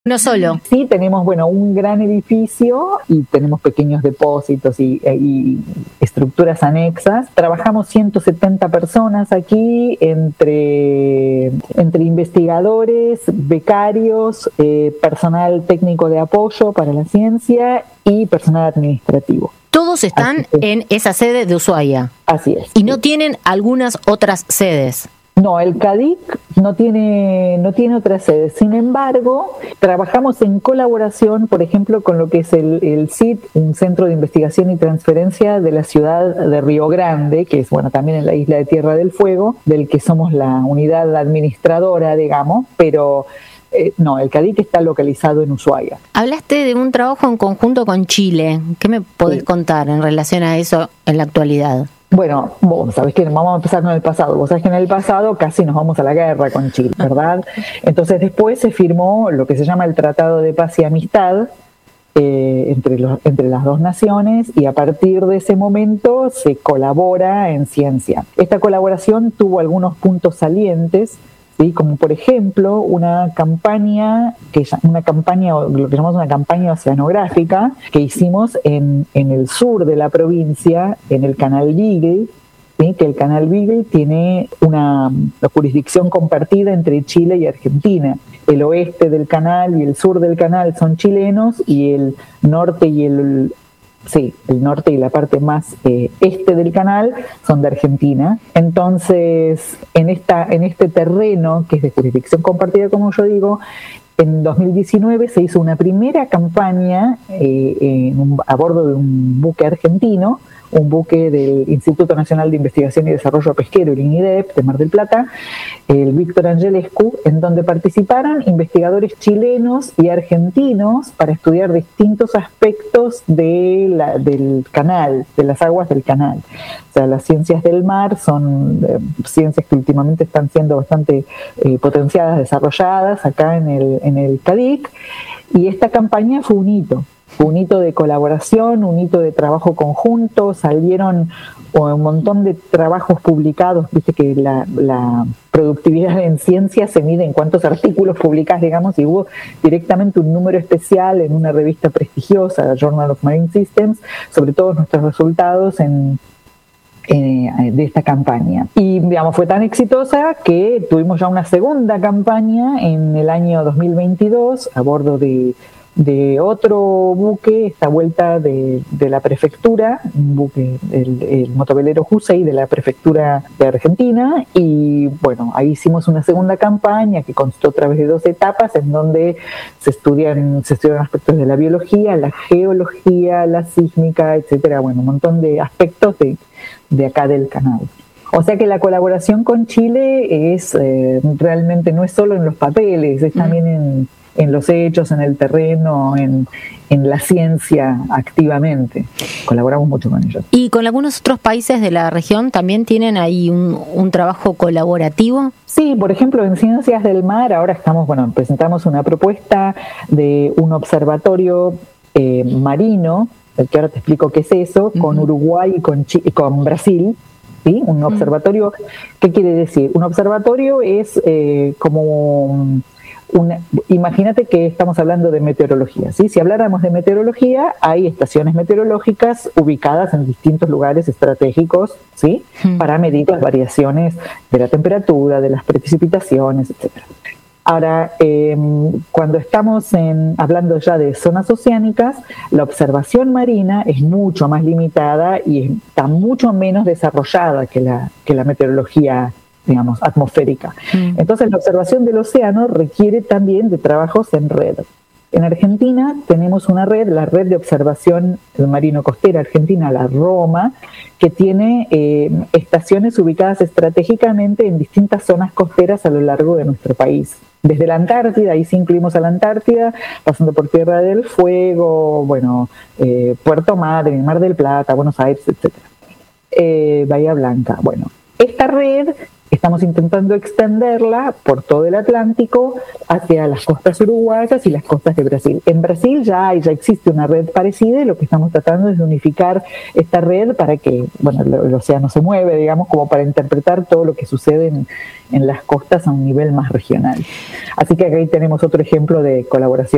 Uno solo. Sí, tenemos, un gran edificio y tenemos pequeños depósitos y estructuras anexas. Trabajamos 170 personas aquí entre investigadores, becarios, personal técnico de apoyo para la ciencia y personal administrativo. Todos están en esa sede de Ushuaia. Así es. ¿Y no tienen algunas otras sedes? No, el CADIC no tiene otras sedes. Sin embargo, trabajamos en colaboración, por ejemplo, con lo que es el CIT, un centro de investigación y transferencia de la ciudad de Río Grande, que es también en la isla de Tierra del Fuego, del que somos la unidad administradora, digamos, pero no, el CADIC está localizado en Ushuaia. Hablaste de un trabajo en conjunto con Chile. ¿Qué me podés contar en relación a eso en la actualidad? Bueno, vos sabés que vamos a empezar con el pasado. Vos sabés que en el pasado casi nos vamos a la guerra con Chile, ¿verdad? Entonces después se firmó lo que se llama el Tratado de Paz y Amistad entre las dos naciones, y a partir de ese momento se colabora en ciencia. Esta colaboración tuvo algunos puntos salientes, ¿sí? Como por ejemplo una campaña, lo que llamamos una campaña oceanográfica que hicimos en el sur de la provincia, en el Canal Beagle, ¿sí? Que el Canal Beagle tiene una jurisdicción compartida entre Chile y Argentina. El oeste del canal y el sur del canal son chilenos, y el norte y la parte más este del canal son de Argentina. Entonces, en este terreno, que es de jurisdicción compartida, como yo digo, en 2019 se hizo una primera campaña a bordo de un buque argentino, un buque del Instituto Nacional de Investigación y Desarrollo Pesquero, el INIDEP, de Mar del Plata, el Víctor Angelescu, en donde participaron investigadores chilenos y argentinos para estudiar distintos aspectos del canal, de las aguas del canal. O sea, las ciencias del mar son ciencias que últimamente están siendo bastante potenciadas, desarrolladas acá en el CADIC, y esta campaña fue un hito de colaboración, un hito de trabajo conjunto. Salieron un montón de trabajos publicados. Viste que la productividad en ciencia se mide en cuántos artículos publicás, digamos, y hubo directamente un número especial en una revista prestigiosa, Journal of Marine Systems, sobre todos nuestros resultados de esta campaña. Y digamos, fue tan exitosa que tuvimos ya una segunda campaña en el año 2022 a bordo de otro buque, esta vuelta de la prefectura, un buque, el motovelero Jusei de la prefectura de Argentina. Y ahí hicimos una segunda campaña que constó a través de 2 etapas, en donde se estudian aspectos de la biología, la geología, la sísmica, etcétera, un montón de aspectos de acá del canal. O sea que la colaboración con Chile es realmente, no es solo en los papeles, es también en los hechos, en el terreno, en la ciencia activamente. Colaboramos mucho con ellos. ¿Y con algunos otros países de la región también tienen ahí un trabajo colaborativo? Sí, por ejemplo, en Ciencias del Mar ahora presentamos una propuesta de un observatorio marino, que ahora te explico qué es eso, con Uruguay y con Brasil. ¿Sí? Un observatorio, ¿qué quiere decir? Un observatorio es imagínate que estamos hablando de meteorología, ¿sí? Si habláramos de meteorología, hay estaciones meteorológicas ubicadas en distintos lugares estratégicos, ¿sí? Para medir las variaciones de la temperatura, de las precipitaciones, etcétera. Ahora, cuando estamos hablando ya de zonas oceánicas, la observación marina es mucho más limitada y está mucho menos desarrollada que la meteorología, digamos, atmosférica. Entonces, la observación del océano requiere también de trabajos en red. En Argentina tenemos una red, la Red de Observación Marino-Costera Argentina, la ROMA, que tiene estaciones ubicadas estratégicamente en distintas zonas costeras a lo largo de nuestro país. Desde la Antártida, ahí sí incluimos a la Antártida, pasando por Tierra del Fuego, Puerto Madryn, Mar del Plata, Buenos Aires, etc. Bahía Blanca. Esta red estamos intentando extenderla por todo el Atlántico hacia las costas uruguayas y las costas de Brasil. En Brasil ya existe una red parecida, y lo que estamos tratando es de unificar esta red para que el océano se mueve, digamos, como para interpretar todo lo que sucede en las costas a un nivel más regional. Así que ahí tenemos otro ejemplo de colaboración.